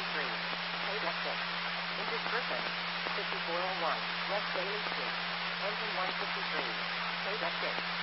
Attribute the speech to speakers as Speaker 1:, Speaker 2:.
Speaker 1: Paydeck 6. Injured person. 5401 West Daly Street. Engine 153. Paydeck 6.